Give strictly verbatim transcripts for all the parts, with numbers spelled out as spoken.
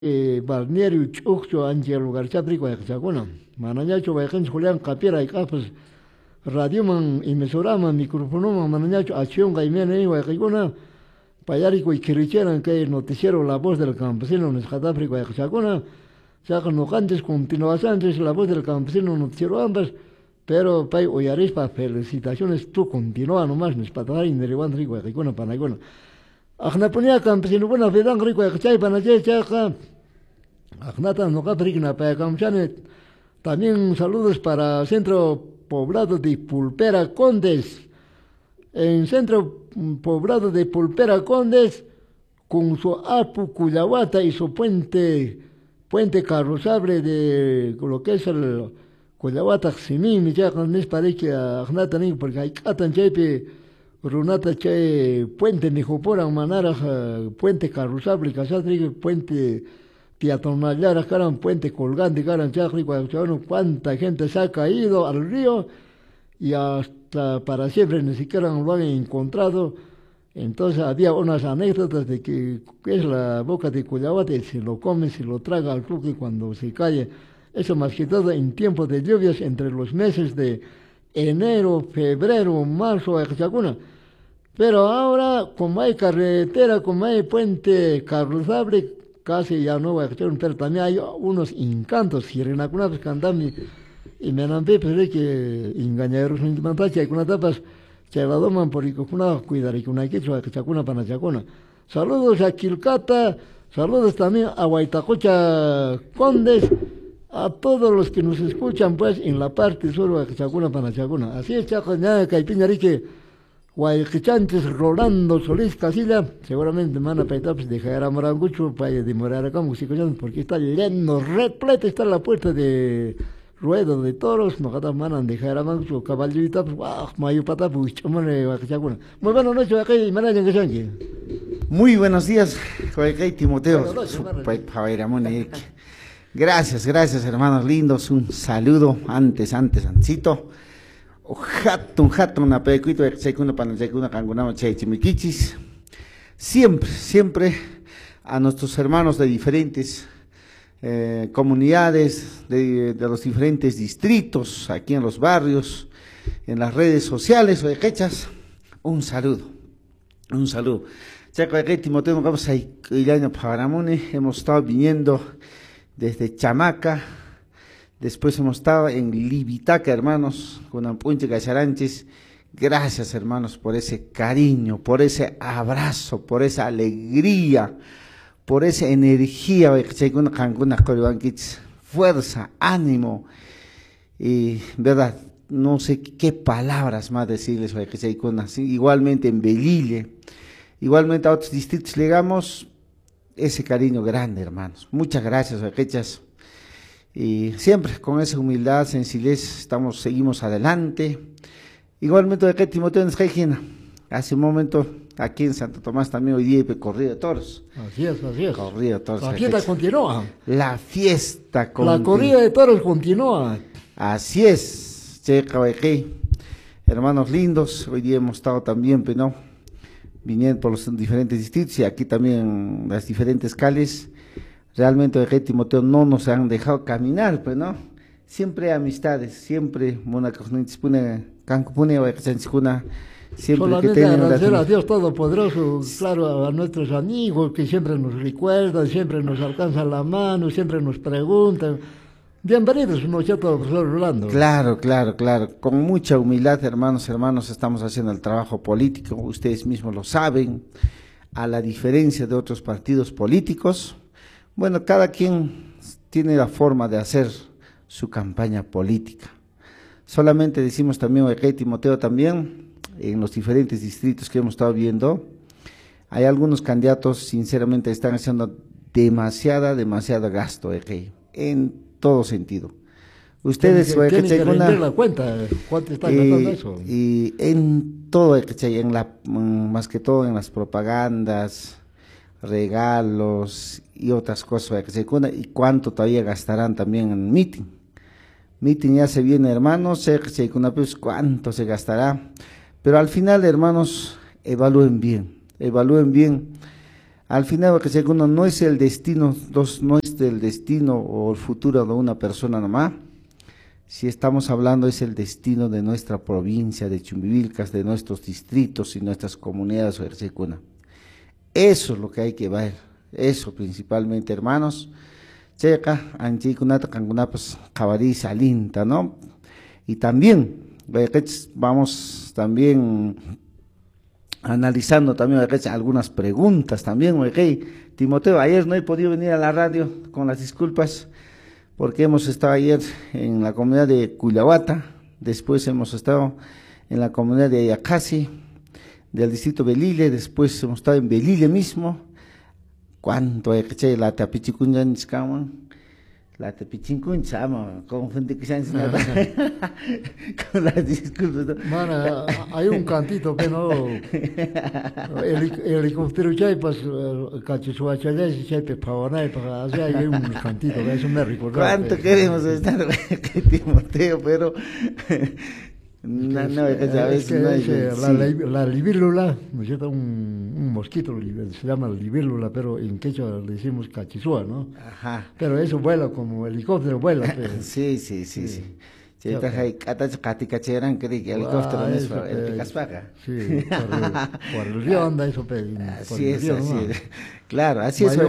eh, balneario Chuqcho ancha lugar chapri kuayqchakuna manañachu wayqinchik Julián Capira pues radioman emisoraman micrófonoman manañachu accionqa imani wayqikuna payariku ikiricheran kay noticiero La Voz del Campesino nisqatapri kuayqchakuna chaqa nuqanchis continuasanchis La Voz del Campesino noticiero ambas pero pay uyarispa felicitaciones tú continúa nomás nispataqari ineriwanri wayqikuna panaykuna Agnapunia campesino buena vidan rico chay panache chaqa Agnata Nocaprigna Payacamchanet. También saludos para Centro Poblado de Pulpera Condes. En Centro Poblado de Pulpera Condes, con su Apu Cuyawata y su puente, puente carrozable de lo que es el Cuyawata Ximi, mi chaca, no es para que Agnata ni, porque hay catan chepe, runata che, puente Mijopora, manara, puente carrozable, casatri, puente. Tiatonallara, caran puente colgante, caran chacri, cuánta gente se ha caído al río y hasta para siempre ni siquiera lo han encontrado. Entonces había unas anécdotas de que, que es la boca de Cuyawate, si lo come, si lo traga al flujo cuando se cae. Eso más que todo en tiempos de lluvias entre los meses de enero, febrero, marzo, etcétera. Pero ahora, como hay carretera, como hay puente carrozable, casi ya no voy a escuchar, pero también hay unos encantos, si renacuna pues cantami, y me han pedido que engañaron su intimantacha, y con tapas, se la doman por icocuna, cuidar y con una quechua, que chacuna panachacuna. Saludos a Quilcata, saludos también a Huaytacocha Condes, a todos los que nos escuchan, pues, en la parte sur de chacuna panachacuna. Así es, chaco, ya, Caipiñarique. Guayquichantes Rolando Solís Casilla, seguramente van a pedir pues, de Jaira Morangucho para demorar acá, porque está lleno, repleta está la puerta de ruedo de toros, no cada manan de Jaira Morangucho, caballita, pues, wow, mayo pata, pues, chamone, guayquichanuna. Muy buenas noches, acá y manayan que sangue. Muy buenos días, Guayquichay Timoteo. Gracias, gracias, hermanos lindos, un saludo antes, antes, ancito. Hatun, hatun, una pecuito, una panachacuna, cangunama, chimiquichis. Siempre, siempre a nuestros hermanos de diferentes eh, comunidades, de, de los diferentes distritos, aquí en los barrios, en las redes sociales o de quechas, un saludo, un saludo. Timoteo, hemos estado viniendo desde Chamaca. Después hemos estado en Libitaca, hermanos, con Ampunche Cacharanches. Gracias, hermanos, por ese cariño, por ese abrazo, por esa alegría, por esa energía, fuerza, ánimo. Y, verdad, no sé qué palabras más decirles, igualmente en Belille, igualmente a otros distritos, llegamos ese cariño grande, hermanos. Muchas gracias, quechas. Y siempre con esa humildad, sencillez, estamos, seguimos adelante. Igualmente de que Timoteo hace un momento aquí en Santo Tomás también hoy día corrida de toros. Así es, así es. Corrida de toros. La fiesta continúa. La fiesta continúa. La corrida de toros continúa. Así es, checa, hermanos lindos, hoy día hemos estado también, pero no, viniendo por los diferentes distritos y aquí también las diferentes calles. Realmente de que Timoteo no nos han dejado caminar, pues no, siempre amistades, siempre siempre solamente que tienen agradecer a Dios Todopoderoso, claro, a nuestros amigos que siempre nos recuerdan, siempre nos alcanzan la mano, siempre nos preguntan. Bienvenidos, nosotros, profesor Rolando. Claro, claro, claro, con mucha humildad, hermanos, hermanos, estamos haciendo el trabajo político, ustedes mismos lo saben, a la diferencia de otros partidos políticos. Bueno, cada quien tiene la forma de hacer su campaña política. Solamente decimos también, aquí Timoteo también, en los diferentes distritos que hemos estado viendo, hay algunos candidatos, sinceramente, están haciendo demasiada, demasiado gasto, aquí, en todo sentido. Ustedes, tienen que, tienen que rendir la cuenta, ¿cuánto está gastando eso? Y en todo, en la, más que todo en las propagandas, regalos y otras cosas, y cuánto todavía gastarán también en meeting. Meeting ya se viene, hermanos, pues cuánto se gastará, pero al final, hermanos, evalúen bien, evalúen bien Al final, que segundo, no es el destino, dos, no es el destino o el futuro de una persona nomás. Si estamos hablando, es el destino de nuestra provincia de Chumbivilcas, de nuestros distritos y nuestras comunidades o Ercecuna. Eso es lo que hay que ver, eso principalmente, hermanos. Checa, anchikunata, cangunapas, cabadí, salinta, ¿no? Y también, vamos también analizando también algunas preguntas también, Timoteo, ayer no he podido venir a la radio, con las disculpas, porque hemos estado ayer en la comunidad de Cuyahuata, después hemos estado en la comunidad de Ayacasi, del distrito Belile, después hemos estado en Belile mismo. ¿Cuánto hay que echar la tapichicunjan niscaman? La tapichincunchama, confundí que se han enseñado con las disculpas. Mana, hay un cantito que no, el helicóptero chaypas, cachichuachayas y chaype pavanay, para allá hay un cantito, eso me recuerda. ¿Cuánto queremos estar, Timoteo? Pero no, no, es que a veces no hay. La, la libélula, ¿no es cierto? Un, un mosquito se llama libélula, pero en quechua le decimos cachizúa, ¿no? Ajá. Pero eso vuela como helicóptero, vuela. Pero, sí, sí, sí, sí. sí. Sí, hay caticacherán que el helicóptero no es el caspaga. Sí, por el, por el río anda eso, pero. Así es, así es. Claro, así es.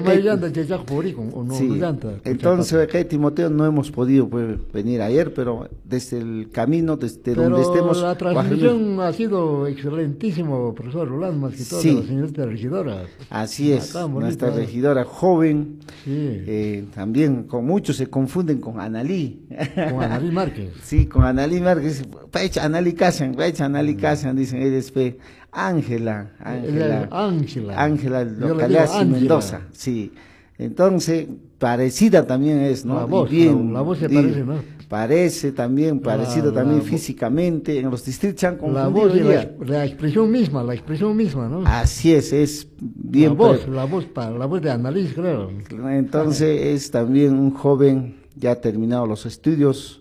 Sí. Entonces, que Timoteo no hemos podido pues, venir ayer, pero desde el camino, desde pero donde estemos. La transmisión ha sido excelentísimo, profesor Roland, más que todo, sí. La señorita regidora. Así es, nuestra regidora joven, sí. eh, también con muchos se confunden con Analí. Con Analí Márquez. Sí, con Analí Márquez, Pecha Analí Casan, Pecha Analí Casan, dicen ellos, fe. Ángela, Ángela, Ángela, Ángela Localaz Mendoza, sí. Entonces, parecida también es, ¿no? La voz, bien, la, la voz se bien, parece, ¿no? Parece también, parecido la, también la físicamente, en los distritos se han confundido. La voz y la, la expresión misma, la expresión misma, ¿no? Así es, es bien. La voz, la voz, para, la voz de Annalise, creo. Entonces, ah. es también un joven, ya ha terminado los estudios,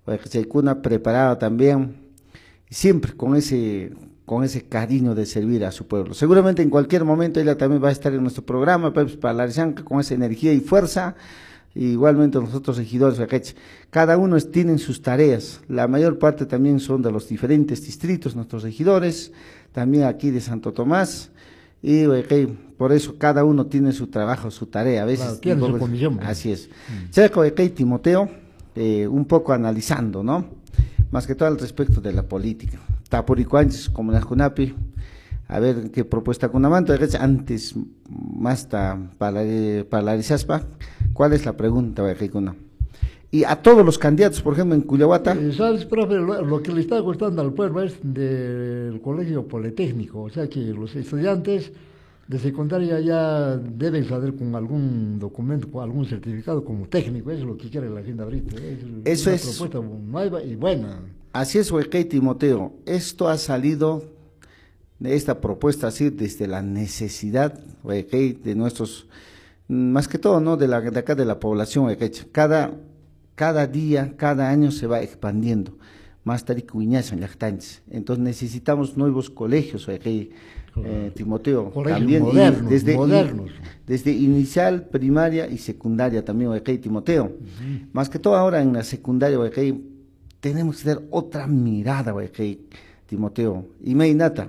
una preparada también, siempre con ese... con ese cariño de servir a su pueblo. Seguramente en cualquier momento ella también va a estar en nuestro programa, pues, para la Arizanca, con esa energía y fuerza, y igualmente nosotros regidores, cada uno es, tienen sus tareas, la mayor parte también son de los diferentes distritos, nuestros regidores, también aquí de Santo Tomás, y okay, por eso cada uno tiene su trabajo, su tarea, a veces. Claro, tiene su comisión. Así es. Checo, okay, Timoteo, eh, un poco analizando, ¿no? Más que todo al respecto de la política. Tapuricuanches, como la Junapi, a ver qué propuesta con Amanto, antes, más para la Rizaspa, ¿cuál es la pregunta, Bajaicuna? Y a todos los candidatos, por ejemplo, en Cuyahuata. Eh, ¿Sabes, profe? Lo, lo que le está gustando al pueblo es del colegio politécnico, o sea que los estudiantes de secundaria ya deben saber con algún documento, con algún certificado como técnico, eso es lo que quiere la gente ahorita. Es eso una es propuesta nueva y buena. Así es, Huequey Timoteo, esto ha salido de esta propuesta así desde la necesidad, Huequey, de nuestros, más que todo, ¿no? De, la, de acá de la población, Huequey. Cada, cada día, cada año se va expandiendo, más taricuiñas en Yactanches. Entonces necesitamos nuevos colegios, Huequey. Eh, Timoteo, colegios también modernos, y desde, modernos. Y, desde inicial, primaria y secundaria también, Huequey Timoteo. Uh-huh. Más que todo ahora en la secundaria, Huequey, tenemos que tener otra mirada, Huequey Timoteo. Y Mainata,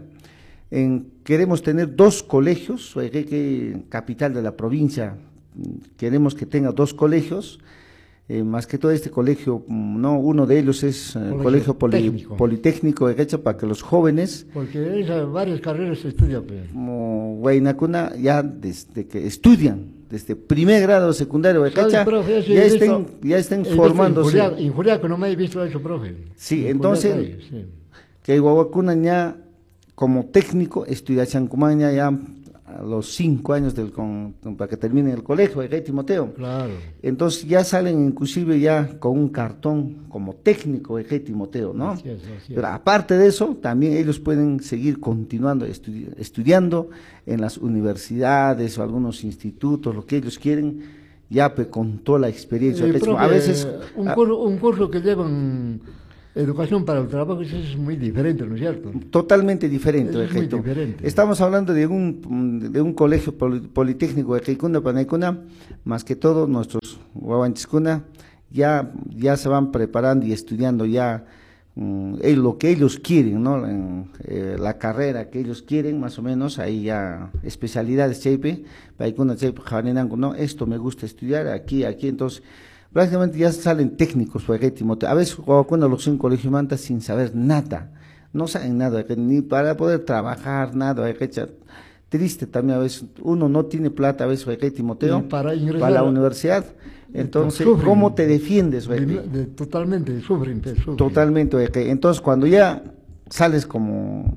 en, queremos tener dos colegios, Huequey, capital de la provincia, queremos que tenga dos colegios. Eh, más que todo este colegio, no, uno de ellos es el eh, colegio poli, técnico. politécnico de Quecha, para que los jóvenes, porque hay varias carreras se estudian, como Huaynacuna, ya desde que estudian, desde primer grado secundario de Quecha, ya, estén, ya estén formándose. En Juliaco no me he visto eso, profe. Sí, en entonces, hay, sí. que Huahuacuna ya como técnico estudia Chancumaña ya a los cinco años del con, para que termine el colegio, de Timoteo. Claro. Entonces ya salen inclusive ya con un cartón como técnico de Timoteo, ¿no? Así es, así es. Pero aparte de eso, también ellos pueden seguir continuando estudi estudiando en las universidades o algunos institutos, lo que ellos quieren, ya pues, con toda la experiencia. Eh, profe, a veces un curso, un curso que llevan Educación para el trabajo, eso es muy diferente, ¿no es cierto? Totalmente diferente, Es muy Ejeito. diferente. Estamos hablando de un, de un colegio poli- politécnico de Ejeicuna, Panaicuna, más que todo nuestros Guaguanchiscuna ya, ya se van preparando y estudiando ya mm, eh, lo que ellos quieren, ¿no? En, eh, la carrera que ellos quieren, más o menos, ahí ya especialidades, Cheipe, Paicuna, Cheipe, Javanenango, no, esto me gusta estudiar aquí, aquí, entonces prácticamente ya salen técnicos, por ejemplo, a veces cuando los en colegio manta sin saber nada, no saben nada, ni para poder trabajar, nada, triste también a veces, uno no tiene plata a veces, Timoteo, para, para la universidad, entonces, sufren, ¿cómo te defiendes? De, de, totalmente, sufren, sufren. Totalmente, entonces cuando ya sales como,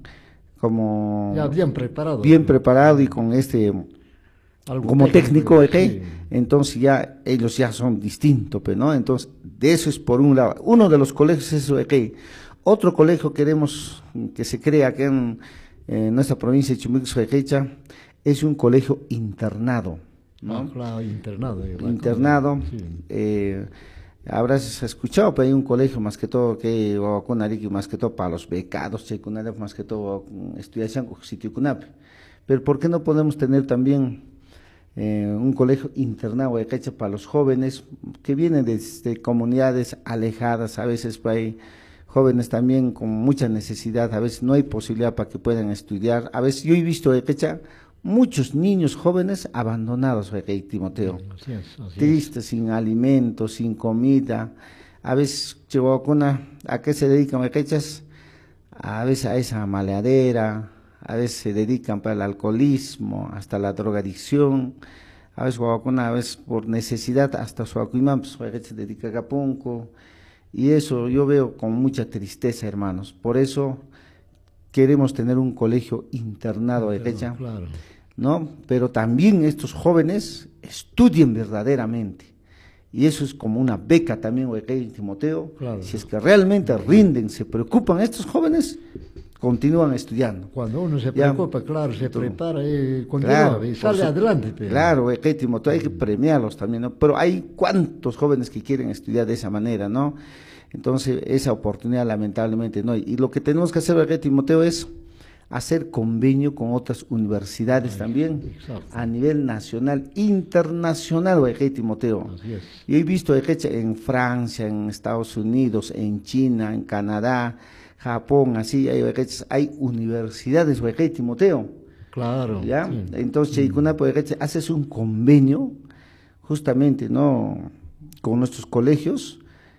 como ya bien preparado, bien preparado y con este... Algo como técnico, técnico ¿eh? Sí. Entonces ya ellos ya son distintos, pues, ¿no? Entonces, de eso es por un lado. Uno de los colegios es eso, ¿eh? Otro colegio queremos que se crea aquí en, en nuestra provincia de Chumbiquis, es un colegio internado, ¿no? Ah, claro, internado. Internado, sí. eh, habrás escuchado, pero hay un colegio más que todo, que o más que todo para los becados, más que todo estudiación con sitio Cunape. Pero ¿por qué no podemos tener también Eh, un colegio internado de Cacha para los jóvenes que vienen desde comunidades alejadas, a veces hay jóvenes también con mucha necesidad, a veces no hay posibilidad para que puedan estudiar, a veces yo he visto de Cacha muchos niños jóvenes abandonados, de Timoteo, así es, así tristes, es. Sin alimentos, sin comida, a veces Chihuahua, ¿a qué se dedican de Cachas? A veces a esa maleadera, a veces se dedican para el alcoholismo, hasta la drogadicción, a veces a veces por necesidad, hasta su acuimán, pues a veces se dedica a Capunco, y eso yo veo con mucha tristeza, hermanos. Por eso queremos tener un colegio internado de fecha, claro, ¿no? Pero también estos jóvenes estudien verdaderamente. Y eso es como una beca también, Timoteo, claro, si es que realmente rinden, se preocupan estos jóvenes, continúan estudiando. Cuando uno se preocupa, ya, claro, se prepara y continúa, claro, y sale su, adelante. Pero. Claro, eh, Timoteo, hay que premiarlos también, ¿no? Pero hay cuantos jóvenes que quieren estudiar de esa manera, ¿no? Entonces, esa oportunidad lamentablemente no hay. Y lo que tenemos que hacer, eh, Timoteo, es hacer convenio con otras universidades Ay, también, exacto, a nivel nacional, internacional, eh, Timoteo. Así es. Y he visto eh, en Francia, en Estados Unidos, en China, en Canadá, Japón, así, hay, hay universidades, Timoteo. Claro. ¿Ya? Sí. Entonces, Cheikuna, pues, haces un convenio, justamente, ¿no? Con nuestros colegios,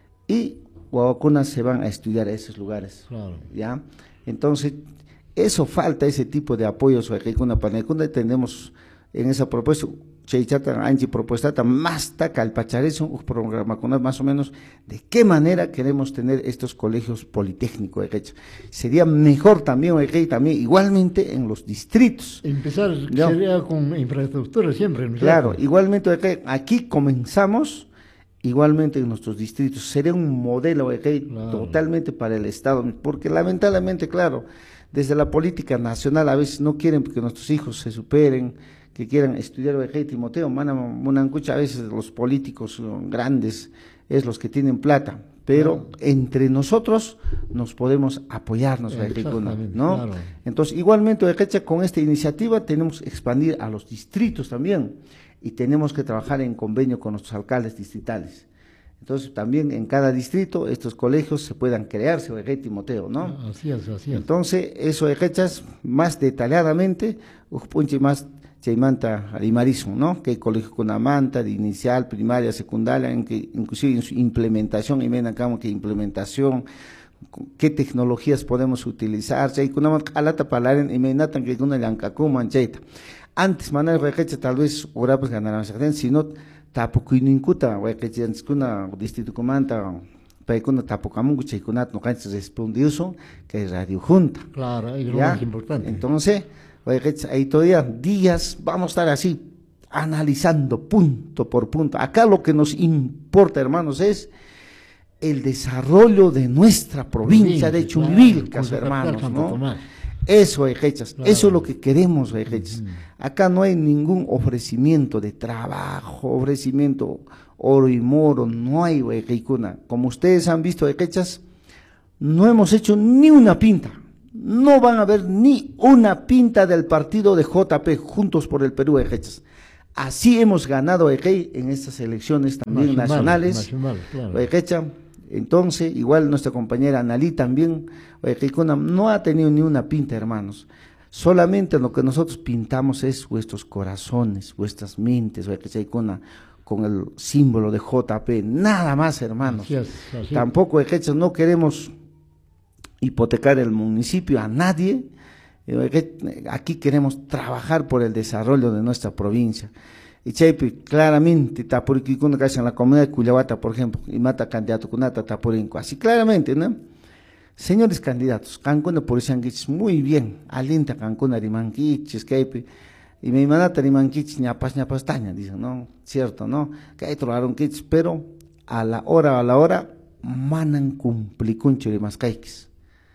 y Guaguacunas se van a estudiar a esos lugares. Claro. ¿Ya? Entonces, eso falta, ese tipo de apoyos, Guaguacuna, Panecuna, tenemos en esa propuesta, Cheichata, Anchi, propuesta, más taca al Pacharezo, un programa con más o menos de qué manera queremos tener estos colegios politécnicos, sería mejor también, también igualmente en los distritos. Empezar ¿no? sería con infraestructura siempre, ¿no? Claro, igualmente aquí comenzamos, igualmente en nuestros distritos, sería un modelo, claro, totalmente para el Estado, porque lamentablemente, claro, desde la política nacional a veces no quieren que nuestros hijos se superen, que quieran estudiar Ojei Timoteo, Manancucha, a veces los políticos grandes es los que tienen plata, pero claro, entre nosotros nos podemos apoyarnos, ¿no? Claro. Entonces, igualmente, con esta iniciativa tenemos que expandir a los distritos también, y tenemos que trabajar en convenio con nuestros alcaldes distritales. Entonces, también en cada distrito estos colegios se puedan crearse, Ojei Timoteo, ¿no? Así es, así es. Entonces, eso de hechas más detalladamente, Ujpunchi más Chaimanta Arimarismo, ¿no? Que hay colegio con amanta, de inicial, primaria, secundaria, en que inclusive en su implementación, y ven acá que implementación, qué tecnologías podemos utilizar, hay una alata palaren y me natan que una lancacuman, cheita. Antes, manera rejecha, tal vez, ahora pues ganarán, sino tapuku incuta, rejecha, una distrito comanta, paikuna tapucamungu, chaikunat, no canches respondido, que es radio junta. Claro, es lo más importante. Entonces, ahí todavía días vamos a estar así, analizando punto por punto. Acá lo que nos importa, hermanos, es el desarrollo de nuestra provincia de Chumbivilcas, claro, hermanos, ¿no? Eso, Ejechas, claro, eso es lo que queremos, Ejechas. Uh-huh. Acá no hay ningún ofrecimiento de trabajo, ofrecimiento oro y moro, no hay, Ejecuna. Como ustedes han visto, Ejechas, no hemos hecho ni una pinta. No van a ver ni una pinta del partido de J P, Juntos por el Perú, ejechas. Así hemos ganado ejei, en estas elecciones también nacional, nacionales. Nacional, claro. Ejecha, entonces, igual nuestra compañera Analí también, ejecona, no ha tenido ni una pinta, hermanos. Solamente lo que nosotros pintamos es vuestros corazones, vuestras mentes, ejecona, con el símbolo de J P, nada más, hermanos. Así es, así es. Tampoco, ejechas, no queremos hipotecar el municipio a nadie. Aquí queremos trabajar por el desarrollo de nuestra provincia. Y chaypi, claramente, tapuriqui cuando cae en la comunidad de Cuyabata, por ejemplo, y mata candidato kunata tapurinco, así claramente, ¿no? Señores candidatos, Cancún por Sanguich, muy bien, alinta Cancún Arimanquichis, que y me manata Arimanquichis, ñapas, ñapas, taña, dicen, ¿no? Cierto, ¿no? Que hay trovaron kits, pero a la hora, a la hora, manan cumplicuncho de mascaiques.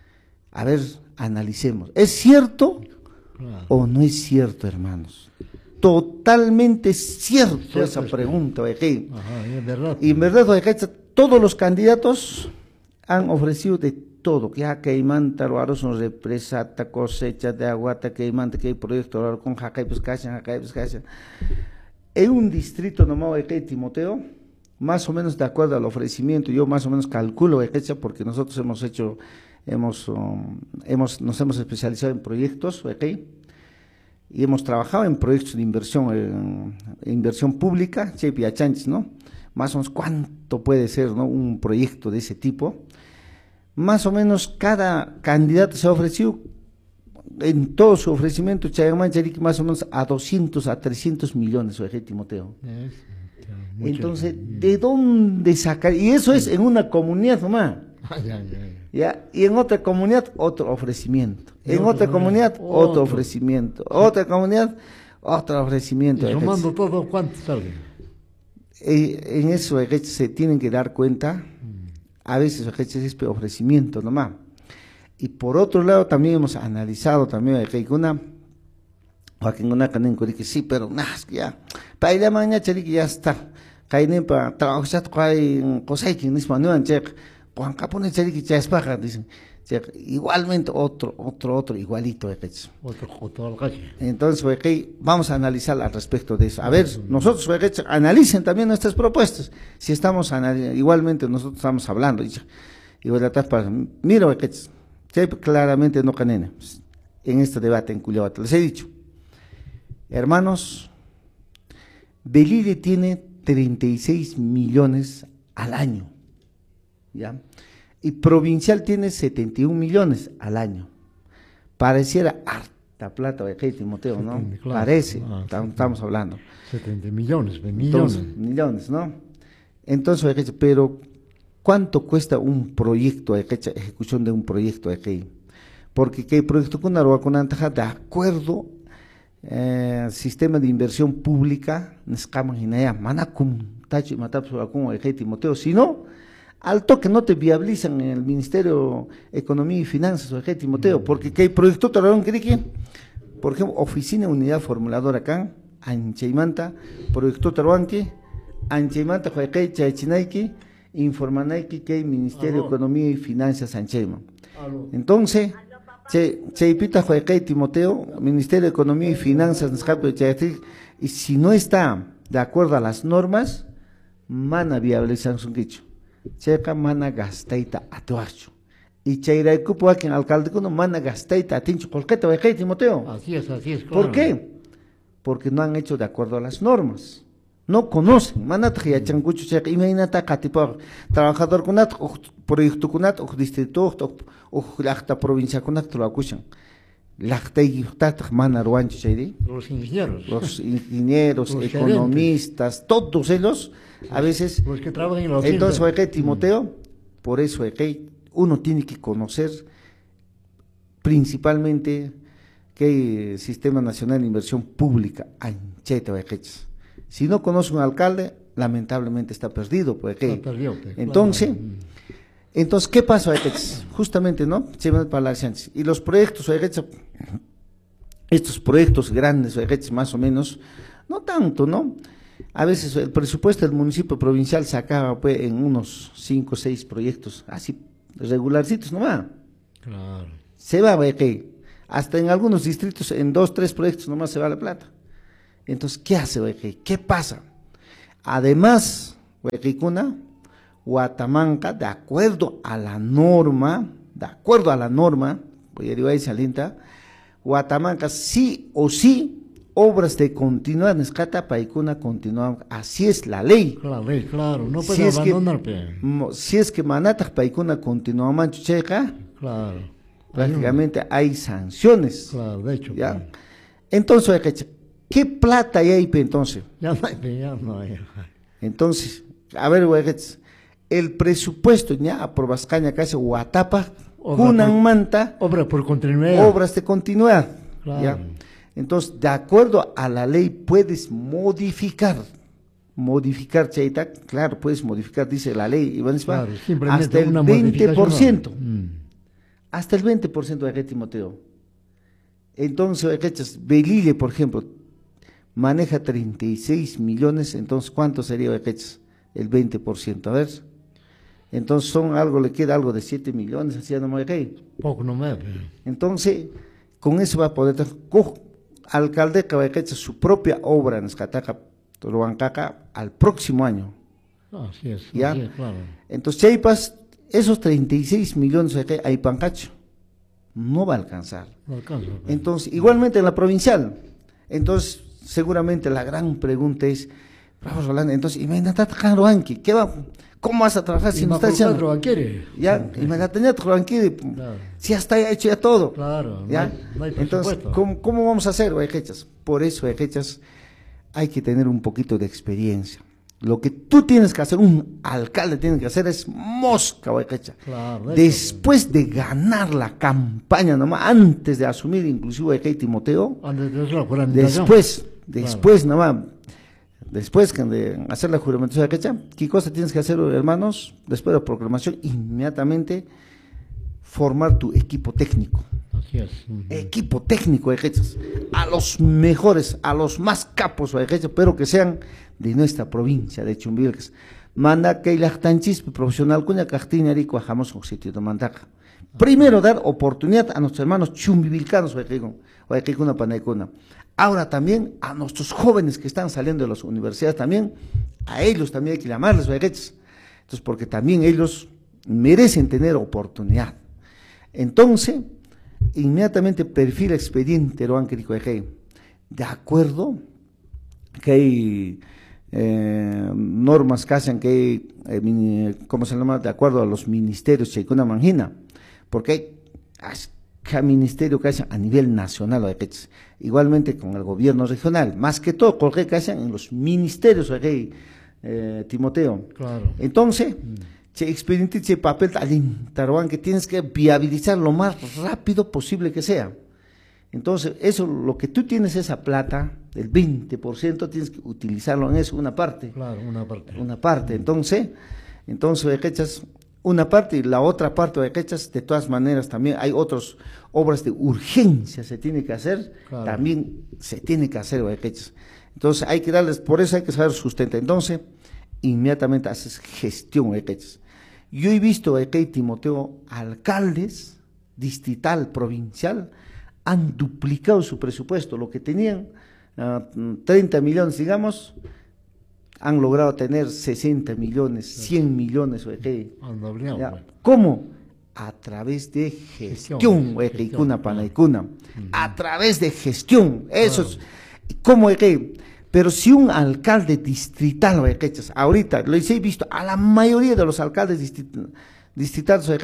A ver, analicemos. ¿Es cierto Claro. o no es cierto, hermanos? Totalmente cierto, Cierto, esa es pregunta, oye. Ajá, es verdad. Y en verdad, oye, todos los candidatos han ofrecido de todo, que ya que hay manta, son represa, cosecha de agua, que hay manta, que hay proyecto, con jaca y pescacha, jaca y pescacha. En un distrito nomás, oye, Timoteo, más o menos de acuerdo al ofrecimiento, yo más o menos calculo, oye, porque nosotros hemos hecho, hemos, um, hemos, nos hemos especializado en proyectos, oye, y hemos trabajado en proyectos de inversión, en, en inversión pública, chepi achanchis, ¿no? Más o menos cuánto puede ser, ¿no? Un proyecto de ese tipo. Más o menos cada candidato se ha ofrecido, en todo su ofrecimiento, Chayamán Chariqui, más o menos a doscientos a trescientos millones, oye, Timoteo. Es, ya, mucho. Entonces, ¿de dónde sacar? Y eso es en una comunidad nomás. Ah, ya, ya, ya. ¿Ya? Y en otra comunidad, otro ofrecimiento. En En otra otra comunidad, comunidad, otro otro. ofrecimiento. Otra comunidad, otro ofrecimiento. Y sumando todo, ¿cuánto sale? Eh, en eso eh, se tienen que dar cuenta, a veces eh, es ofrecimiento nomás. Y por otro lado también hemos analizado también eh, que una Joaquín una canen que sí, pero nada, es que ya, para ir a mañana que ya está. Cainen para trabajar con cosas que no es manual, check. Juan Capone Chariqui ya es paja, dicen. Check. Igualmente otro, otro, otro, igualito de eh, Otro, otro alcache. Entonces, okay, vamos a analizar al respecto de eso. A ver, nosotros, okay, analicen también nuestras propuestas. Si estamos, igualmente nosotros estamos hablando. Y, y voy a tratar para, mira, okay, claramente no canena en este debate en Cuyabata. Les he dicho, hermanos, Belile tiene treinta y seis millones al año, ¿ya? Y provincial tiene setenta y un millones al año. Pareciera harta plata, ¿qué, Timoteo, no? setenta, claro. Parece, Ah, tam- sí, estamos hablando. setenta millones, millones. Entonces, millones, ¿no? Entonces, ¿qué? Pero, ¿cuánto cuesta un proyecto, ¿qué? Ejecución de un proyecto, ¿qué? Porque ¿qué proyecto con Aruba con Antaja, de acuerdo eh, sistema de inversión pública, Nescamanginaya, Manacum, Tachi, Matapsuacum, ¿qué, Timoteo? Si no, al toque no te viabilizan en el Ministerio de Economía y Finanzas, ¿o qué, Timoteo? Porque ¿qué proyecto trabaron que por ejemplo, oficina unidad formuladora acá, Anchaimanta, proyecto trabaron Anchaimanta, Joaquín, Chaychinaiki, Informanaiki, que Ministerio de Economía y Finanzas, Anchaiman. Entonces, Chaypita, Joaquín, Timoteo, Ministerio de Economía y Finanzas, y si no está de acuerdo a las normas, mana viabilizan su dicho. Checa mana gastaita atuacho. Y chairaicupo aquí en alcalde cuando mana gastaita atincho colqueta, ¿ve, Timoteo? Así es, así es. Claro. ¿Por qué? Porque no han hecho de acuerdo a las normas. No conocen. Mana tria changucho checa. Imagínate tipo trabajador kunat, proyecto kunat, o distrito, o la provincia kunat lo acusan. Lacta y mana ruancho chairi. Los ingenieros. Los ingenieros, Los economistas, todos ellos, a veces. Los que trabajan en la Entonces, oficina. oye, Timoteo, por eso, oye, uno tiene que conocer principalmente que Sistema Nacional de Inversión Pública, anchete, oye. Si no conoce un alcalde, lamentablemente está perdido, pues, oye. Está perdido, pues, Entonces, claro. entonces, ¿qué pasa, oye? Justamente, ¿no? Para la ciencia. Y los proyectos, oye, estos proyectos grandes, oye, más o menos, no tanto, ¿no? A veces el presupuesto del municipio provincial se acaba pues, en unos cinco o seis proyectos, así regularcitos nomás. Claro. Se va, Guayaquil. Hasta en algunos distritos, en dos, tres proyectos nomás se va la plata. Entonces, ¿qué hace Guayaquil? ¿Qué pasa? Además, Guayaquicuna, Huatamanca, de acuerdo a la norma, de acuerdo a la norma, voy a decir ahí salinta, Huatamanca sí o sí, obras de continuar en escata paicuna continúan, así es la ley. La ley, claro, no puede si es abandonar, que, pe. mo- si es que manata paicuna continúa manchucheca, Claro. prácticamente hay sanciones. Claro, de hecho. ¿Ya? pe. Entonces, Guayaquil, ¿qué plata hay ahí, pe, entonces? Ya no hay, pe, ya no hay. Entonces, a ver, Guayaquil, el presupuesto ya aprobas caña casi Huatapa, Obra Kunan por- Manta, Obra por continuidad. obras de continuidad. Claro. ¿Ya? Entonces, de acuerdo a la ley, puedes modificar, modificar, Chaita, claro, puedes modificar, dice la ley, Iván Isma, Claro, simplemente hasta el una veinte por ciento, modificación, ¿no? Mm. hasta el veinte por ciento de aquí, Timoteo. Entonces, ¿cachas? Belile, por ejemplo, maneja treinta y seis millones, entonces, ¿cuánto sería, ¿cachas? El veinte por ciento, a ver. Entonces, son algo, le queda algo de siete millones, así no me Poco no me. pe. Entonces, con eso va a poder, co- alcalde que va a hacer su propia obra en Escataca, Torohuancaca, al próximo año. Así es, ¿Ya? así es, claro. Entonces, Chiapas, esos treinta y seis millones de hay pancacho, no va a alcanzar. No alcanza, pe. Entonces, igualmente en la provincial. Entonces, seguramente la gran pregunta es, bravo Rolando, entonces, imagínate, ¿qué va? ¿Cómo vas a trabajar si Y no más estás por haciendo? cuatro, ¿quiere? Ya, imagínate, tranquilo, Claro. si ya está hecho ya todo. Claro, ¿Ya? no hay, no hay Entonces, presupuesto. ¿cómo, cómo vamos a hacer, Guayquechas? Por eso, Guayquechas, hay que tener un poquito de experiencia. Lo que tú tienes que hacer, un alcalde tiene que hacer es mosca, Guayquecha. Claro, de hecho, Después de ganar la campaña, nomás, antes de asumir inclusive Guayquecha y Timoteo, antes de hacer la juramentación. después, después nomás, después que de hacer la juramentación de Guayquecha, ¿qué cosa tienes que hacer, hermanos? Después de la proclamación, inmediatamente formar tu equipo técnico. Así es. Ujú. Equipo técnico de Guayquechas, a los mejores, a los más capos de Guayquechas, pero que sean de nuestra provincia de Chumbivilcas. Manda que la tanchispe profesional cuña cajtina rico ajamos un sitio de mandaca. Primero dar oportunidad a nuestros hermanos chumbivilcanos Guayquicuna Panaicuna. Ahora también a nuestros jóvenes que están saliendo de las universidades también, a ellos también hay que llamarles Guayquechas. Entonces, porque también ellos merecen tener oportunidad. Entonces, inmediatamente perfil expediente lo han querido de acuerdo que hay eh, normas que hacen que hay, eh, mini- ¿cómo se llama? De acuerdo a los ministerios Chaicuna Mangina, porque hay as- cada ministerio que hacen a nivel nacional, o que- igualmente con el gobierno regional, más que todo, porque que hacen en los ministerios, o que, eh, Timoteo. Claro. Entonces, che expediente, che papel talín, taruán, que tienes que viabilizar lo más rápido posible que sea. Entonces, eso, lo que tú tienes esa plata, el veinte por ciento, tienes que utilizarlo en eso, una parte. Claro, una parte. Una parte. Entonces, entonces, quechas, una parte y la otra parte de quechas, de todas maneras, también hay otras obras de urgencia, se tiene que hacer, Claro. también se tiene que hacer, de quechas. Entonces, hay que darles, por eso hay que saber sustento. Entonces, inmediatamente haces gestión, de quechas. Yo he visto, de que Timoteo, alcaldes, distrital, provincial, han duplicado su presupuesto, lo que tenían uh, treinta millones, digamos, han logrado tener sesenta millones, cien millones, güey. Han dobleado, ¿Ya? pues. ¿Cómo? A través de gestión, güey, Gestión, Icuna, claro. Panaicuna. A través de gestión, eso Claro. es, ¿cómo es que? Pero si un alcalde distrital, güey, ahorita, lo he visto, a la mayoría de los alcaldes distrit- distritales, güey,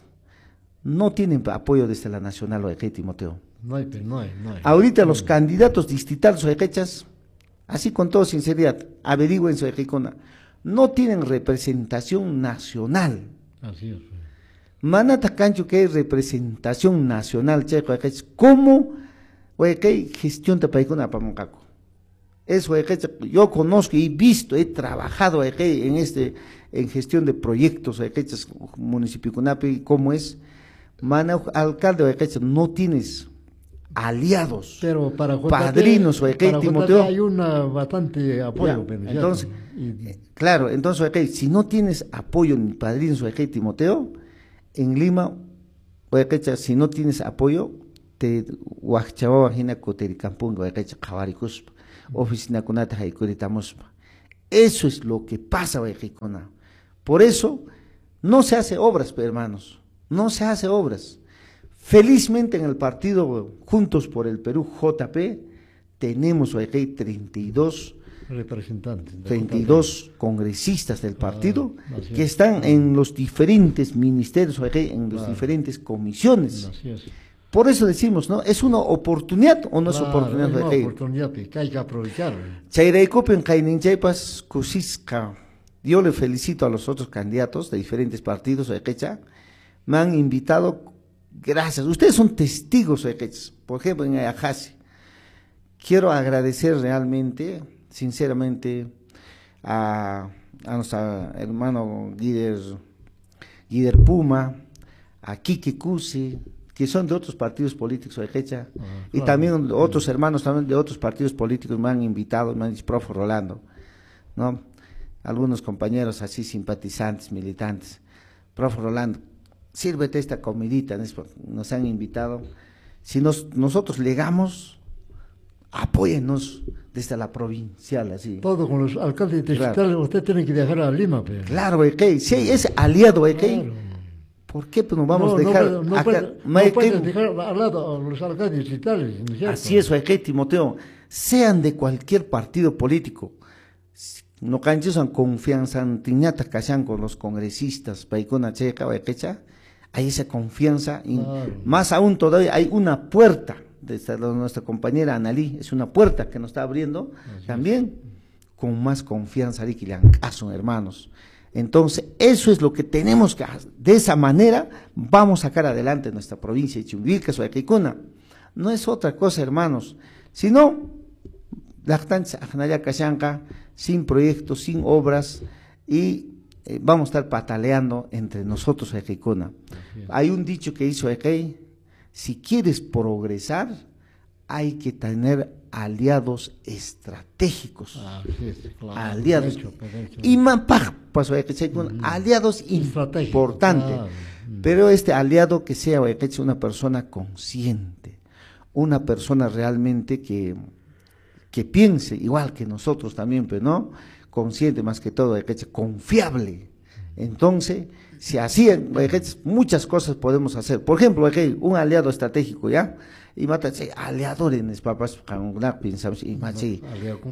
no tienen apoyo desde la nacional, güey, Timoteo. No hay, pe, no hay, no hay. Ahorita los candidatos distritales oejechas, así con toda sinceridad, averigüen su ejicona, no tienen representación nacional. Así es. pe. Manata cancho que hay representación nacional, checo, oejechas, ¿cómo oejei gestión de paicuna pamoncaco? Eso, oejechas, yo conozco y he visto, he trabajado oejei en este, en gestión de proyectos oejechas, municipio Cunapi, ¿cómo es? Mana alcalde oejechas, no tienes aliados, Pero para J P, padrinos, güey, ¿qué, para J P Timoteo? hay una bastante apoyo, Ya, pero, ¿cierto? entonces, Y- claro, entonces, ok, si no tienes apoyo ni padrinos, ok, Timoteo, en Lima, Guayquecha, si no tienes apoyo, te Huachchawa, Hina Cotericampung, Guayquecha, Javaricuspa, Oficina Conata, Jaicuritamuspa. Eso es lo que pasa, Guayquicona. Por eso, no se hace obras, hermanos, no se hace obras. Felizmente en el partido Juntos por el Perú, J P, tenemos hoy treinta y dos representantes, treinta y dos congresistas del partido ah, que están en los diferentes ministerios, en las claro. diferentes comisiones. Así es. Por eso decimos, ¿no? ¿Es una oportunidad o no Claro, es oportunidad? es una oportunidad que hay que aprovechar. Chayreikopen Kaininchaypas Kusisca. Yo le felicito a los otros candidatos de diferentes partidos de Quecha. Me han invitado, gracias. Ustedes son testigos de Quecha. Por ejemplo, en Ayajasi. Quiero agradecer realmente, sinceramente, a, a nuestro hermano Guider, Guider Puma, a Quique Cusi, que son de otros partidos políticos de Quecha, ah, y claro. También otros sí. hermanos también de otros partidos políticos me han invitado, me han dicho, profe Rolando, ¿no? Algunos compañeros así simpatizantes, militantes, profe Rolando, sírvete esta comidita, nos han invitado, si nos, nosotros legamos, apóyennos desde la provincial, así. Todo con los alcaldes distritales, claro. Usted tiene que viajar a Lima, pero. Claro, ¿qué? Si es aliado, ¿qué? Claro. ¿Por qué pues, nos vamos a no, dejar? No, no, acá, puede, no pueden dejar al lado a los alcaldes distritales, ¿no es cierto? Así es, ¿qué, Timoteo? Sean de cualquier partido político, no canchizan confianza en tiñata que sean con los congresistas, paicona checa, quecha, hay esa confianza, y claro. Más aún todavía hay una puerta. Desde nuestra compañera Analí, es una puerta que nos está abriendo, así también es. Con más confianza, que le han caso, hermanos. Entonces, eso es lo que tenemos que hacer. De esa manera, vamos a sacar adelante nuestra provincia de Chumbivilcas o de Caicuna. No es otra cosa, hermanos, sino, sin proyectos, sin obras, y eh, vamos a estar pataleando entre nosotros de Caicuna. Hay un dicho que hizo Ekei: si quieres progresar, hay que tener aliados estratégicos. Ah, sí, sí, claro. Aliados. Derecho, derecho. Y más pasó a que sea un aliados importante. Claro. Pero este aliado que sea una persona consciente, una persona realmente que, que piense igual que nosotros también, pero no consciente más que todo, confiable. Entonces, si así, muchas cosas podemos hacer. Por ejemplo, un aliado estratégico, ¿ya? Y mata, aliado en los papas, pensamos, y machi,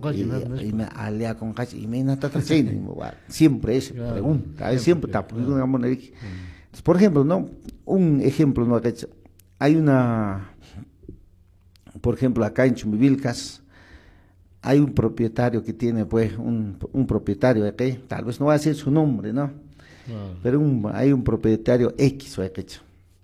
aliado con cachi, y me nata, siempre es pregunta, siempre está. Por ejemplo, ¿no? Un ejemplo, ¿no? Hay una, por ejemplo, acá en Chumbivilcas, hay un propietario que tiene, pues, un, un propietario de aquí, tal vez no va a decir su nombre, ¿no? Claro. Pero un, hay un propietario X o Equecha.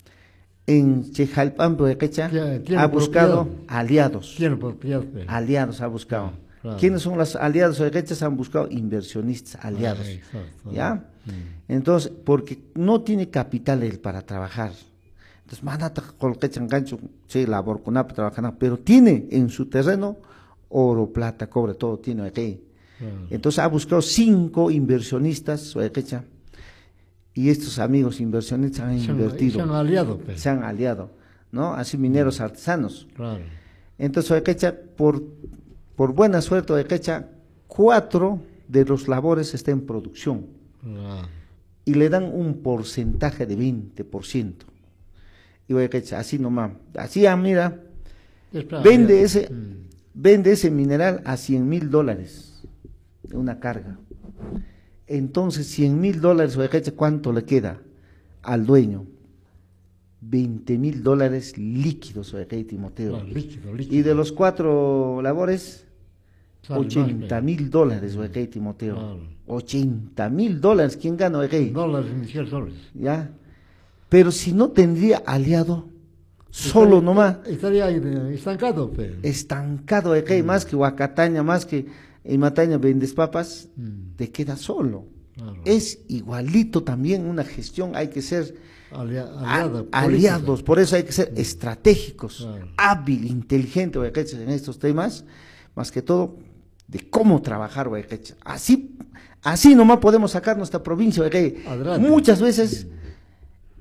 En Chejalpampo de Quecha ha buscado propiedad. aliados. Tiene propiedad. Aliados ha buscado. Claro, claro. ¿Quiénes son los aliados de Quecha? Han buscado inversionistas, aliados. Ah, exacto. ¿Ya? Mm. Entonces, porque no tiene capital él para trabajar. Entonces, mandata con Quecha en gancho, sí, labor con para trabajar, pero tiene en su terreno oro, plata, cobre, todo tiene aquí. Claro. Entonces, ha buscado cinco inversionistas de Quecha. Y estos amigos inversionistas han se invertido. Se han aliado. Pues. Se han aliado, ¿no? Así mineros artesanos. Claro. Entonces, Oequecha, por, por buena suerte, Oequecha, cuatro de los labores están en producción. Claro. Y le dan un porcentaje de veinte por ciento. Y Oequecha, así nomás. Así, ah, mira, vende ese, mm. vende ese mineral a cien mil dólares, una carga. Entonces, cien mil dólares, ¿cuánto le queda al dueño? veinte mil dólares líquidos, Timoteo. No, líquido, líquido. Y de los cuatro labores, ochenta mil dólares, Timoteo. Claro. ochenta mil dólares, ¿quién gana, Dólares, inicial soles. ¿Ya? Pero si no tendría aliado, solo estaría, nomás. Estaría estancado, pero. Estancado, mm. más que Huacataña, más que. En Mataña vendes papas, mm. te queda solo. Claro. Es igualito también una gestión, hay que ser Alia, aliada, a, aliados, por eso hay que ser mm. estratégicos, claro. hábil, inteligente, en estos temas, más que todo de cómo trabajar, así, así nomás podemos sacar nuestra provincia, muchas veces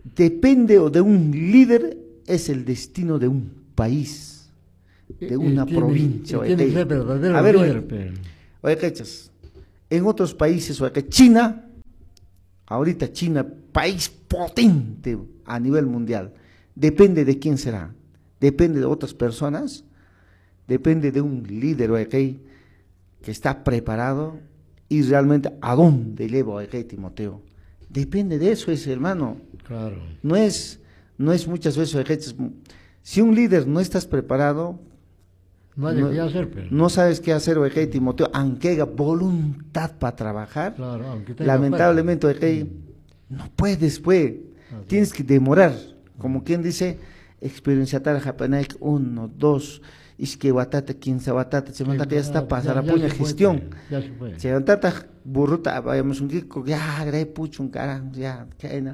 depende de un líder, es el destino de un país, de una tiene, provincia. Tiene que ser verdadero a ver, líder, pero... oye, cachas, en otros países, oye, China, ahorita China, país potente a nivel mundial, depende de quién será, depende de otras personas, depende de un líder, oye, que está preparado y realmente a dónde lleva, oye, Timoteo. Depende de eso, ese hermano. Claro. No es, no es muchas veces, oye, si un líder no estás preparado, no, hay no, qué hacer, pero... no sabes qué hacer, oye, Timoteo, aunque haya voluntad para trabajar, claro, aunque lamentablemente, oye, mm. no puedes, pues, así tienes es. que demorar, como quien dice, experiencia tal japonés, uno, dos, es que batata, quince batata, se manda que ya está pasar a puña gestión, se manda burruta, vayamos un kiko, ya, grey pucho, un cara, ya, que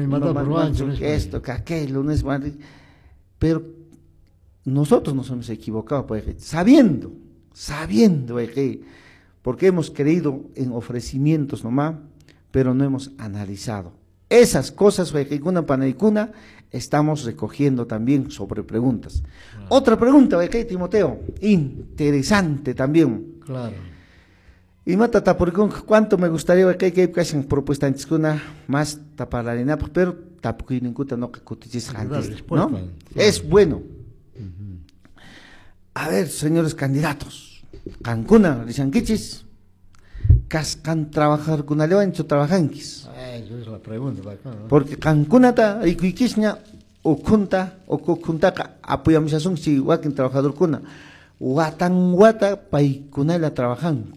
esto, que aquello, no es madre, pero nosotros nos hemos equivocado, pues, sabiendo, sabiendo, eh, porque hemos creído en ofrecimientos nomás, pero no hemos analizado. Esas cosas, una panaicuna, estamos recogiendo también sobre preguntas. Claro. Otra pregunta, eh, Timoteo, interesante también. Claro. Y mata tapuricón, ¿cuánto me gustaría que hay que hacer propuesta antes que una más tapalarina, pero tapuquín no que cutichis antes, ¿no? Claro. Es bueno. Uh-huh. A ver, señores candidatos, Cancuna, Rishanquichis, cascan trabajar con Alevancho trabajanquis. Esa es la pregunta, acá, ¿no? Porque Cancuna ta ricuiquisña o kunta o kuntaca apoyamos a son si wakin trabajador kuna watan wata paikuna la trabajan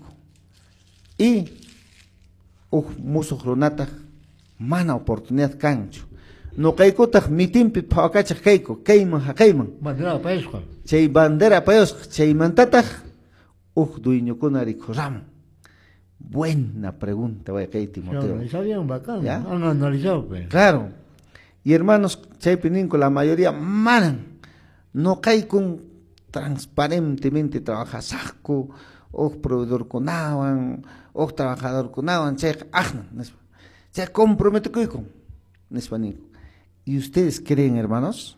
y uh muso gronata mana oportunidad cancho no kaikota mitimpi pakacha keiko keima hakaiman bandera país chay bandera país chay mantata uh duiño kuna rikoram. Buena pregunta, vaya que Timoteo. Analizado bien, bacán. ¿Ya? Han analizado, pues. Claro. Y hermanos, Chaypininco, la mayoría manan, no cae con transparentemente trabaja saco, o proveedor con awan, o trabajador con awan, chay ajna, chay compromete con Nespanico. ¿Y ustedes creen, hermanos?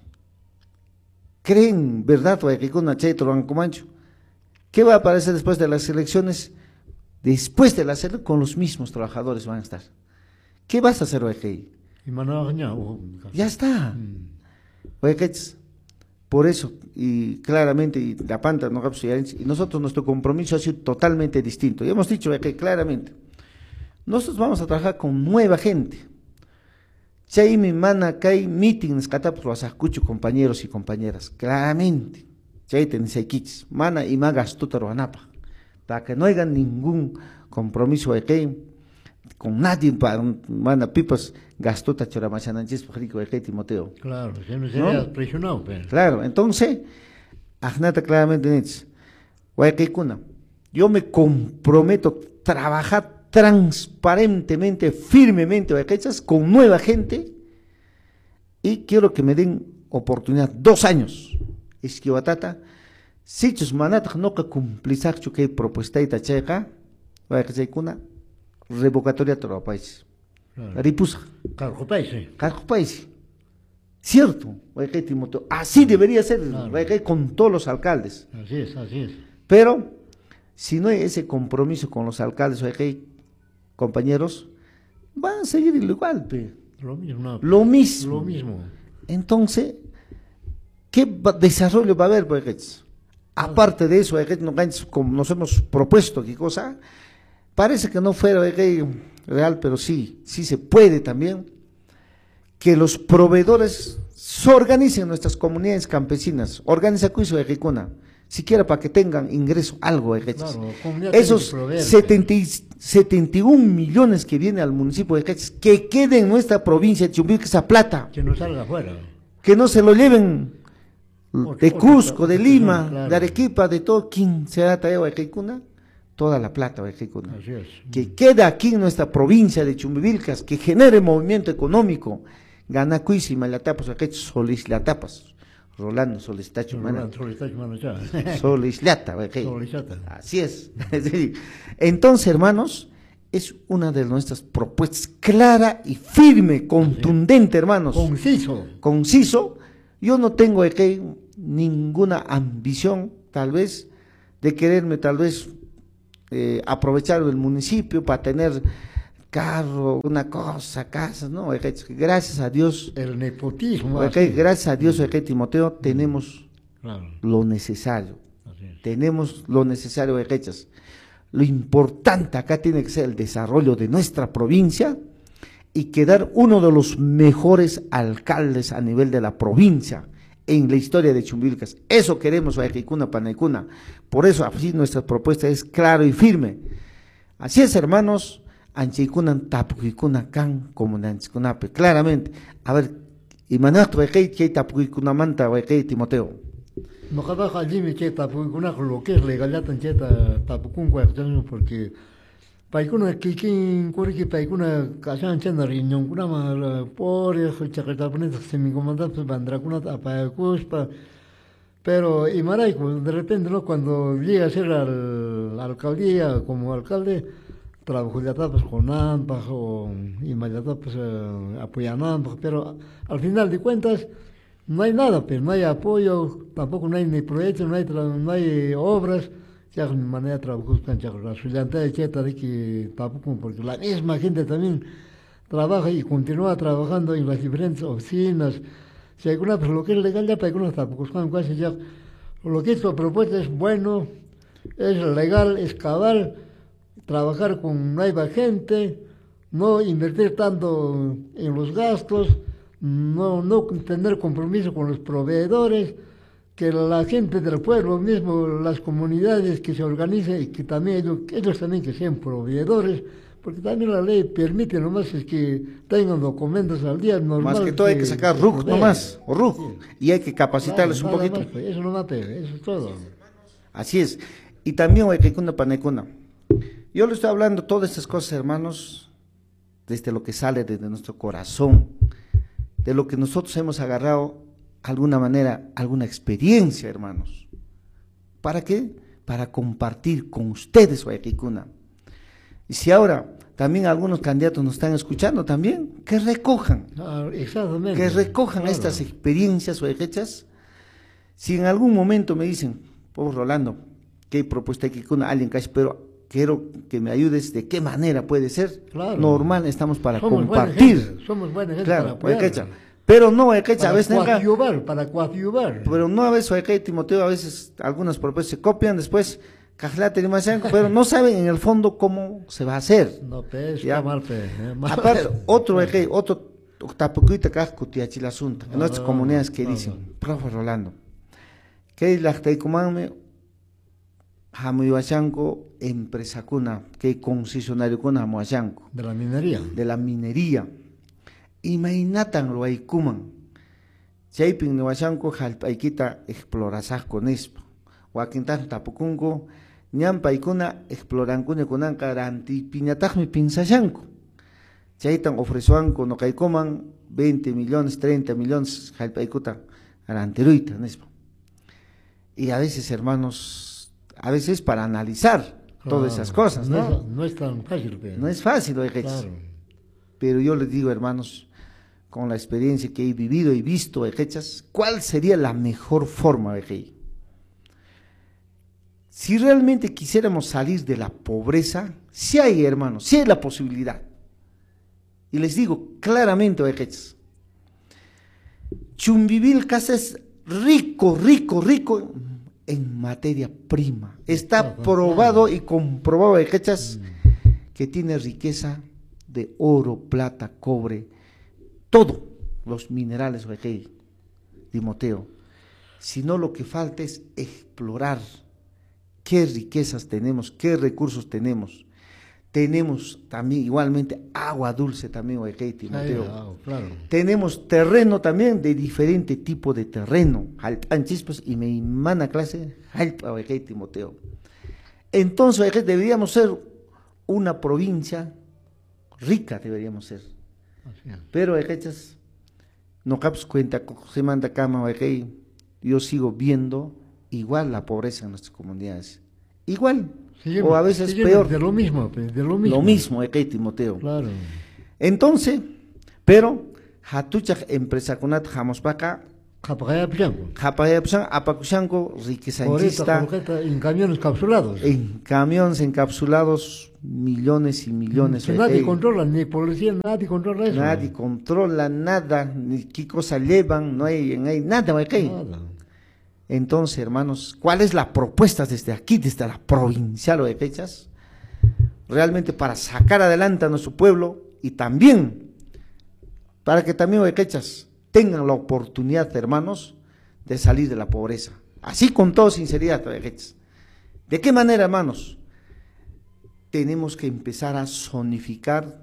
¿Creen, verdad, vaya que con Chay Torancomancho? ¿Qué va a aparecer después de las elecciones? Después de hacerlo, con los mismos trabajadores van a estar. ¿Qué vas a hacer, Oekei? Ya está. Oekei, por eso, y claramente, y la panta, no, y nosotros nuestro compromiso ha sido totalmente distinto. Y hemos dicho, Oekei, claramente, nosotros vamos a trabajar con nueva gente. Chay mi mana kai meetings catapos los escucho compañeros y compañeras, claramente. Chay tenis kits, mana y magas tutaro anapa. Para que no haya ningún compromiso aquí con nadie para manda pipas gastó tachoramachananchis rico de Timoteo. Claro, se me sería ¿no? presionado, pero. Claro, entonces, Agnata claramente dice, Guayquicuna, yo me comprometo a trabajar transparentemente, firmemente, con nueva gente y quiero que me den oportunidad, dos años. Es que batata. Si tus manatas no que cumplizar que propuesta y tacheca, vaya que se cuna revocatoria todo el país. Ripusa. Cargo país. Cargo país. Cierto, vaya que Timoteo. Así debería ser, claro. Vaya que con todos los alcaldes. Así es, así es. Pero si no hay ese compromiso con los alcaldes, vaya que compañeros, van a seguir igual, pe. Lo mismo. No, lo mismo. Lo mismo. Entonces, ¿qué desarrollo va a haber, vaya que aparte de eso, como nos hemos propuesto, ¿qué cosa? Parece que no fuera real, pero sí, sí se puede también, que los proveedores se organicen en nuestras comunidades campesinas, organiza cuiso de Ricuna, siquiera para que tengan ingreso, algo de claro, esos setenta, setenta y un millones que vienen al municipio de Quechas, que quede en nuestra provincia de Chumbí, que esa plata, que no salga afuera, que no se lo lleven de Cusco, de Lima, claro. De Arequipa, de todo, quien será traído a Ejecuna, toda la plata a Ejecuna, que queda aquí en nuestra provincia de Chumbivilcas, que genere movimiento económico, gana cuísima la tapas, solis la tapas, Rolando Solistacho Mana, Solislata, así es. Entonces, hermanos, es una de nuestras propuestas clara y firme, contundente, hermanos. Conciso. Conciso. Yo no tengo aquí ninguna ambición, tal vez, de quererme, tal vez, eh, aprovechar el municipio para tener carro, una cosa, casas, ¿no? Gracias a Dios. El nepotismo. Gracias a Dios, Timoteo, tenemos claro. lo necesario. Tenemos lo necesario, hechas. Lo importante acá tiene que ser el desarrollo de nuestra provincia y quedar uno de los mejores alcaldes a nivel de la provincia en la historia de Chumbivilcas. Eso queremos, Guayquicuna, Panaicuna. Por eso, así nuestra propuesta es claro y firme. Así es, hermanos, Anchikunan, Tapuquicuna, Can, como Nanchicunape, claramente. A ver, y Manato, Guayquei, Tapuquicuna, Manta, Guayquei, Timoteo. No cada allí me queda Tapuquicuna, lo que es legal, tan cheta, Tapucun, Guayquei, porque paikuna kikin kuriki paikuna kasan chana riñón kuna ma por chakatapne semi comandante bandrakuna apakuspa pero y maraico de repente no cuando llega a ser al, la alcaldía como alcalde trabajo ya pues con AMPA o y mañana pues apoyan AMPA pero al final de cuentas no hay nada pero no hay apoyo tampoco no hay ni proyectos no hay no hay obras ya de manera trabajo con la estudiante de cheta de que tampoco porque la misma gente también trabaja y continúa trabajando en las diferentes oficinas si hay una pero lo que es legal ya para que uno tampoco casi ya lo que es la propuesta es bueno es legal es cabal trabajar con nueva gente no invertir tanto en los gastos no no tener compromiso con los proveedores que la gente del pueblo mismo, las comunidades que se organicen y que también ellos, ellos también que sean proveedores, porque también la ley permite nomás es que tengan documentos al día normal. Más que todo hay que sacar R U C nomás, o R U C, sí. Y hay que capacitarles claro, un poquito. Más, pues, eso no mata, eso es todo. Así es. Y también Huayquicuna Panecuna. Yo le estoy hablando todas estas cosas, hermanos, desde lo que sale desde nuestro corazón, de lo que nosotros hemos agarrado alguna manera, alguna experiencia, hermanos. ¿Para qué? Para compartir con ustedes, Guayquicuna. Y si ahora también algunos candidatos nos están escuchando también, que recojan. Ah, exactamente. Que recojan claro. Estas experiencias, Guayquechas. Si en algún momento me dicen, pobre Rolando, ¿qué propuesta hay que con alguien que pero quiero que me ayudes, ¿de qué manera puede ser? Claro. Normal, estamos para somos compartir. Buena gente, somos buena gente claro, para apoyar. Pero no, hay que a veces coadyuvar, para coadyuvar. Pero no a veces hay que Timoteo, a veces algunas propuestas se copian, después cajlate pero no saben en el fondo cómo se va a hacer. No, pe, está mal, pe. Eh, mal. Aparte, otro hay que, otro tapuquita cascuti el asunto, en nuestras comunidades que dicen, profe Rolando, que la taikumame Hamuyhuachanco, empresa cuna, que concesionario cuna Hamuyhuachanco. De la minería. De la minería. Imainatan lo aykuman. Chaypin Huachanco jalpaykita explorazaj con espo. Huaquintan tapukunko, ñampaykuna explorankune kunanka ranti piñatajmi pinsashanko. Chaytan ofrezuanko no kaykoman veinte millones, treinta millones jalpaykuta aranteruita nespo. Y a veces, hermanos, a veces para analizar claro, todas esas cosas, ¿no? No es, no es tan fácil, pero... No es fácil, oye, claro. Pero yo les digo, hermanos, con la experiencia que he vivido y visto, hechas, ¿cuál sería la mejor forma de que si realmente quisiéramos salir de la pobreza, sí hay, hermanos, sí hay la posibilidad. Y les digo claramente, hechas, Chumbivilcas es rico, rico, rico en materia prima. Está probado y comprobado, hechas, que tiene riqueza de oro, plata, cobre, todo, los minerales, Guayquei, Timoteo. Sino lo que falta es explorar qué riquezas tenemos, qué recursos tenemos. Tenemos también igualmente agua dulce también, Guayquei, Timoteo. Claro, claro. Tenemos terreno también de diferente tipo de terreno, chispas y me mana clase, Guayquei, Timoteo. Entonces, Guayquei, deberíamos ser una provincia rica, deberíamos ser. Pero hechas no caps cuenta se manda cama yo sigo viendo igual la pobreza en nuestras comunidades igual Seguimos, o a veces seguimos peor. De lo mismo, pues, de lo mismo. Lo mismo, Eque Timoteo. Claro. Entonces, pero, hatuchak empresa kunat jamospaka, Capagaya Pianco. japayapsan, apakushanko, riquesanchista, Ahorita, en camiones capsulados. en camiones encapsulados, millones y millones. Que nadie Eque. controla, ni policía, nadie controla eso. Nadie controla nada, ni qué cosa llevan, no hay, no hay nada, Eque. Nada. Entonces, hermanos, ¿cuál es la propuesta desde aquí, desde la provincial o de fechas? Realmente para sacar adelante a nuestro pueblo y también para que también Oequechas tengan la oportunidad, hermanos, de salir de la pobreza. Así con toda sinceridad, Oequechas. ¿De qué manera, hermanos? Tenemos que empezar a zonificar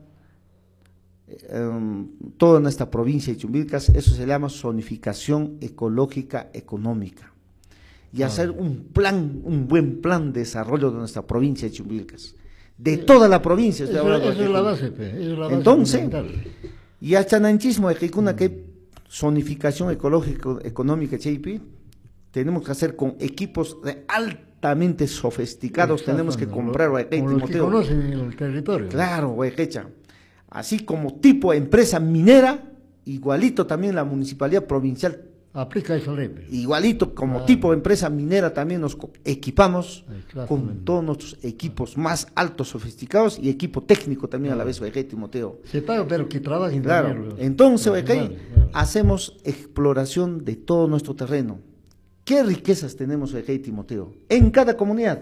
eh, toda nuestra provincia de Chumbilcas, eso se llama zonificación ecológica económica. Y hacer un plan, un buen plan de desarrollo de nuestra provincia de Chumbilcas, de toda la provincia. Estoy Eso, hablando eso aquí. es la base, pe, eso es la base. Entonces, fundamental. y a chananchismo ejecuna que zonificación ecológica económica Cheipi, tenemos que hacer con equipos de altamente sofisticados, Exacto, tenemos que ¿no? comprar, güey, Como los que Timoteo. conocen el territorio. Claro, güey, quecha. Así como tipo empresa minera, igualito también la municipalidad provincial, Aplica esa ley. pe. igualito como Claro. tipo empresa minera también nos co- equipamos Exactamente. con todos nuestros equipos más altos, sofisticados y equipo técnico también a la vez, güey, Timoteo. Se paga, pero que trabajen Claro, también los- entonces, los güey, animales, claro. hacemos exploración de todo nuestro terreno. ¿Qué riquezas tenemos, güey, Timoteo? En cada comunidad.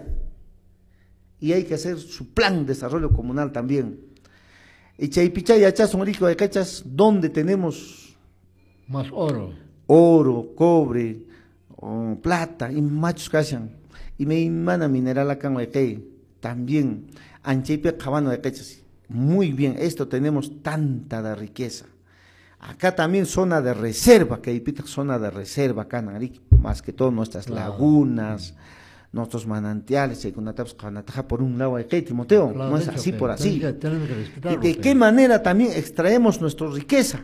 Y hay que hacer su plan de desarrollo comunal también. Y Chaipichay, Achas, Morico de Cachas, donde tenemos Más oro. oro, cobre, oh, plata, y machos cachan, y me imana mineral acá en Huaycay, también, Anchaipe Cabano de Cachas, muy bien, esto tenemos tanta de riqueza. Acá también zona de reserva, que hay zona de reserva acá en Arica, más que todo nuestras Claro. lagunas, nuestros manantiales, por un lado, Huaycay, Timoteo, Claro, no es de hecho, así pe, por así. tenemos que- tenemos que ¿Y respetarlo, de pe. qué manera también extraemos nuestra riqueza?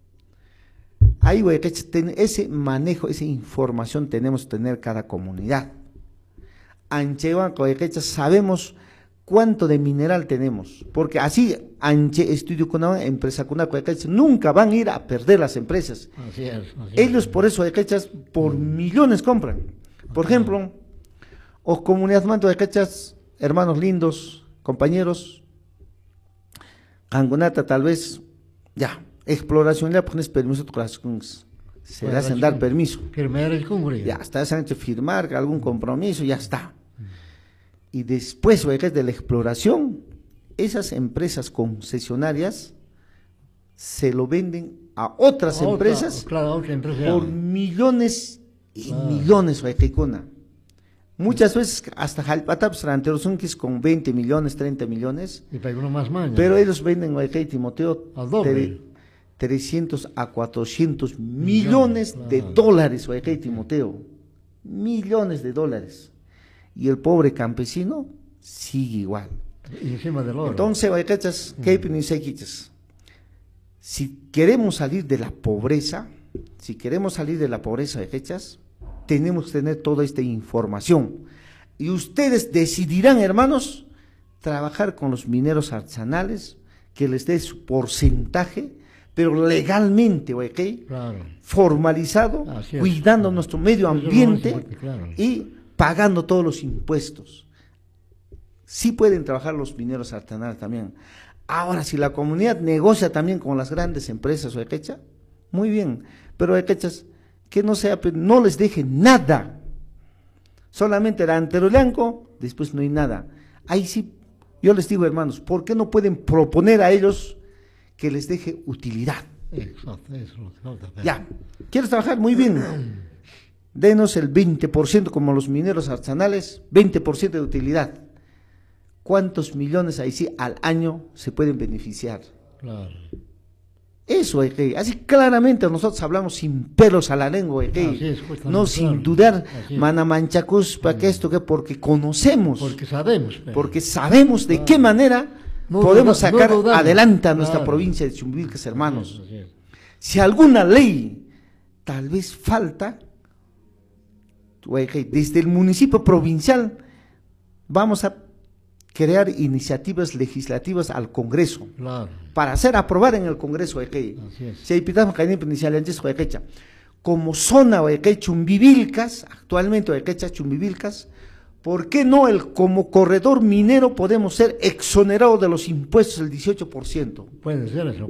Ahí, güey, que ten- ese manejo, esa información tenemos que tener cada comunidad. Anchewan, Coequecha, sabemos cuánto de mineral tenemos, porque así, Anche Estudio con empresa con nunca van a ir a perder las empresas. Así es. así Ellos es. por eso, Coequechas, por millones compran. Por ejemplo, o comunidad manto de Coequechas, hermanos lindos, compañeros, Cangunata tal vez, ya, exploración ya pones permiso, se le hacen dar permiso. Firmar el cumbre. Ya está, se han hecho firmar algún compromiso, ya está. Y después, oiga, de la exploración, esas empresas concesionarias se lo venden a otras A otra- empresas claro, a otra empresa. por millones y Claro. millones, oiga, muchas veces hasta Jalpataps, Ranterosunquis con veinte millones, treinta millones, Y para uno más maña. pero ellos venden, oiga, Timoteo, Al doble. tre- trescientos a cuatrocientos millones Millones, de claro. dólares, oiga, Timoteo, millones de dólares. Y el pobre campesino sigue igual. Y encima del oro. Entonces, oigas, ¿qué piensas? Si queremos salir de la pobreza, si queremos salir de la pobreza de fechas, tenemos que tener toda esta información. Y ustedes decidirán, hermanos, trabajar con los mineros artesanales, que les dé su porcentaje, pero legalmente, ¿ok? Claro. Formalizado, Así es. cuidando Claro. nuestro medio Eso es lo más ambiente importante, claro. y pagando todos los impuestos. Sí pueden trabajar los mineros artesanales también. Ahora, si la comunidad negocia también con las grandes empresas o quecha, muy bien, pero hay quechas que no sea, no les deje nada. Solamente el anterolanco, después no hay nada. Ahí sí, yo les digo, hermanos, ¿por qué no pueden proponer a ellos que les deje utilidad? Exacto, eso es lo que falta. pe. Ya, ¿quieres trabajar? Muy bien. Denos el veinte por ciento como los mineros artesanales, veinte por ciento de utilidad. ¿Cuántos millones ahí sí al año se pueden beneficiar? Claro. Eso es que, así claramente nosotros hablamos sin pelos a la lengua, ¿eh? Así es, justamente, No sin claro. dudar, Así es. manamanchacus, para que esto, que porque conocemos, Porque sabemos. pe. porque sabemos de Claro. qué manera No podemos duda- no sacar dudamos. adelante a nuestra Claro. provincia de Chumbilcas, hermanos. Así es, así Si alguna ley tal vez falta, güey, desde el municipio provincial vamos a crear iniciativas legislativas al Congreso, Claro. para hacer aprobar en el Congreso de Key. Así es. Si hay pitamos que inicialmente como zona de Chumbivilcas, actualmente de Chumbivilcas, ¿por qué no el como corredor minero podemos ser exonerados de los impuestos del dieciocho por ciento? Puede ser eso.